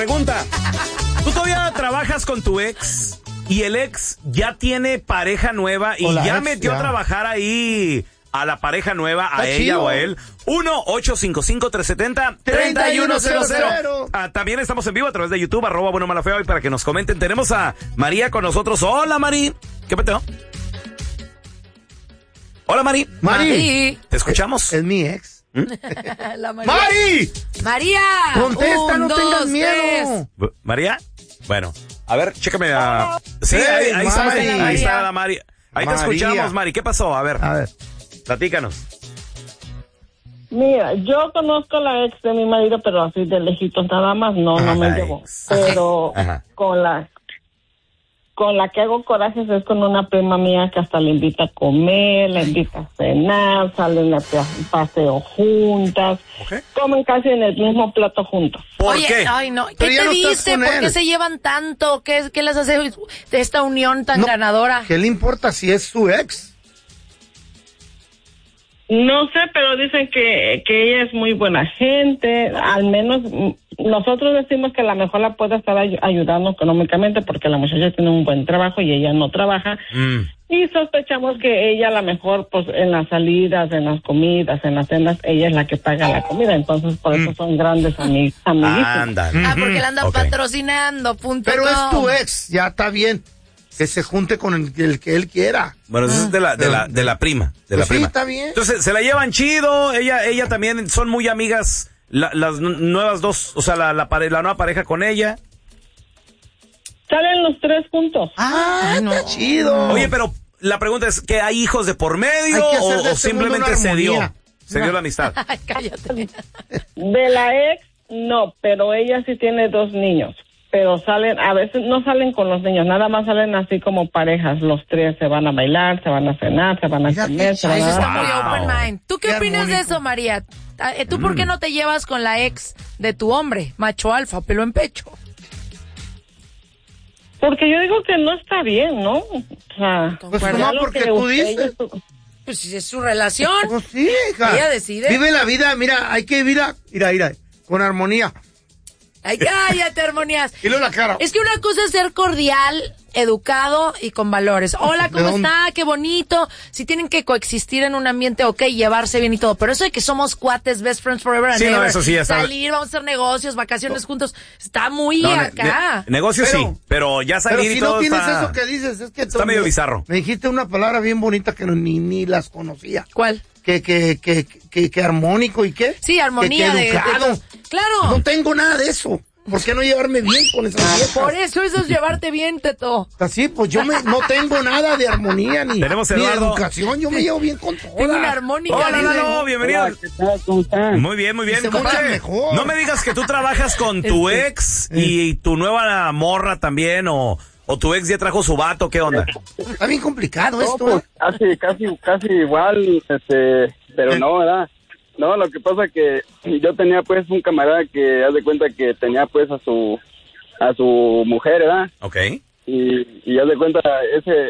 Pregunta, ¿tú todavía trabajas con tu ex y el ex ya tiene pareja nueva y ya metió a trabajar ahí a la pareja nueva, a ella chido. O a él? 1-855-370-3100. También estamos en vivo a través de YouTube, @buenomalafeo, y para que nos comenten, tenemos a María con nosotros. Hola, Mari. ¿Qué peteo? Hola, Mari. Mari. ¿Te escuchamos? Es mi ex. La María. ¡Mari! María. Contesta, no tengas miedo. ¿María? Bueno, a ver, chécame a... Sí, ahí está la Mari. Ahí te escuchamos, Mari. ¿Qué pasó? A ver, platícanos. Mira, yo conozco a la ex de mi marido, pero así de lejitos nada más, no me llevo. Pero con la que hago corajes es con una prima mía que hasta le invita a comer, le invita a cenar, salen a paseo juntas, comen casi en el mismo plato juntos. ¿Por qué? Ay, no. ¿Qué te dice? ¿Por qué se llevan tanto? ¿Qué les hace de esta unión tan ganadora? ¿Qué le importa si es su ex? No sé, pero dicen que ella es muy buena gente. Al menos nosotros decimos que a lo mejor la puede estar ayudando económicamente porque la muchacha tiene un buen trabajo y ella no trabaja. Y sospechamos que ella a lo mejor, pues, en las salidas, en las comidas, en las cenas, ella es la que paga la comida. Entonces, por eso son grandes amiguísimos. Porque la andan patrocinando, Pero es tu ex, ya está bien. Que se junte con el que él quiera. Bueno, eso es de la prima. Sí, está bien. Entonces, se la llevan chido. Ella también, son muy amigas las nuevas dos, o sea, la nueva pareja con ella. Salen los tres juntos. Está chido. Oye, pero la pregunta es, ¿que hay hijos de por medio o simplemente se dio la amistad? Cállate. De la ex, no, pero ella sí tiene 2 niños. Pero salen, a veces no salen con los niños, nada más salen así como parejas, los tres se van a bailar, se van a cenar, se van a comer, se van a... Eso está muy open mind. ¿Tú qué opinas de eso, María? ¿Tú por qué no te llevas con la ex de tu hombre, macho alfa, pelo en pecho? Porque yo digo que no está bien, ¿no? O sea, pues no, porque tú dices... Pues si es su relación. Pues sí, hija. Ella decide. Vive la vida, mira, hay que vivir con armonía. Ay, cállate, Armonías. Y luego la cara. Es que una cosa es ser cordial, educado y con valores. Hola, ¿cómo está? Qué bonito. Si tienen que coexistir en un ambiente, llevarse bien y todo. Pero eso de que somos cuates, best friends forever and ever. Eso sí ya está. Salir, vamos a hacer negocios, vacaciones juntos. Está muy acá. Negocios sí, pero ya salir y todo si no tienes está... eso que dices, es que... Está medio bizarro. Me dijiste una palabra bien bonita que ni las conocía. ¿Cuál? Que armónico y qué. Sí, armonía que educado. Claro. No tengo nada de eso. ¿Por qué no llevarme bien con esas viejas? Por eso es llevarte bien, Teto. Así, pues yo no tengo nada de armonía ni educación. Yo me llevo bien con todas. Tengo una armónica. Hola, bienvenido. Hola, ¿qué tal? ¿Cómo están? Muy bien. Escuche, no me digas que tú trabajas con tu ex y tu nueva morra también, o tu ex ya trajo su vato. ¿Qué onda? Está bien complicado esto. Pues, casi igual, pero no, ¿verdad? No, lo que pasa que yo tenía pues un camarada que haz de cuenta que tenía pues a su mujer, ¿verdad? Ok. Y haz de cuenta